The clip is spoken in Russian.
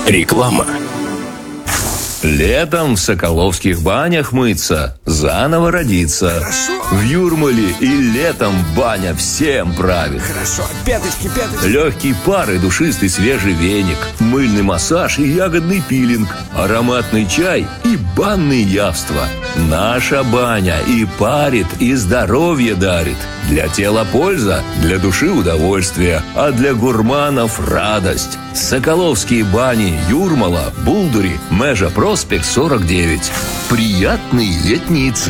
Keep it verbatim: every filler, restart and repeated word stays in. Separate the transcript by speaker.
Speaker 1: Реклама.
Speaker 2: Летом в Соколовских банях мыться, заново родиться.
Speaker 1: Хорошо.
Speaker 2: В Юрмале и летом баня всем правит.
Speaker 1: Хорошо, пяточки, пяточки.
Speaker 2: Легкий пар и душистый свежий веник, мыльный массаж и ягодный пилинг, ароматный чай и банные явства. Наша баня и парит, и здоровье дарит. Для тела польза, для души удовольствие, а для гурманов радость. Соколовские бани Юрмала, Булдури, Межа Проспект сорок девять. Приятный летний